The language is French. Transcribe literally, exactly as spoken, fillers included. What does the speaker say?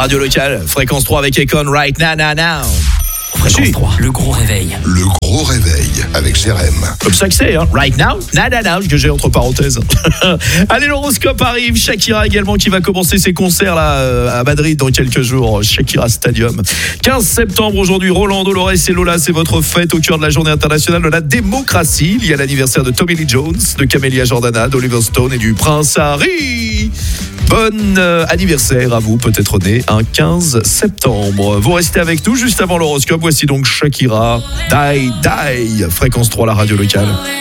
radio locale, fréquence trois avec Econ, right now, now, now. Fréquence trois, le gros réveil. Le gros réveil avec Jérém. Comme ça que c'est, hein. Right now, now, now, now, que j'ai entre parenthèses. Allez, l'horoscope arrive. Shakira également qui va commencer ses concerts là à Madrid dans quelques jours. Shakira Stadium. quinze septembre aujourd'hui. Roland, Dolores et Lola, c'est votre fête au cœur de la journée internationale de la démocratie. Il y a l'anniversaire de Tommy Lee Jones, de Camélia Jordana, d'Oliver Stone et du Prince Harry. Bon euh, anniversaire à vous, peut-être né un quinze septembre. Vous restez avec nous juste avant l'horoscope. Voici donc Shakira, Die Die, fréquence trois, la radio locale.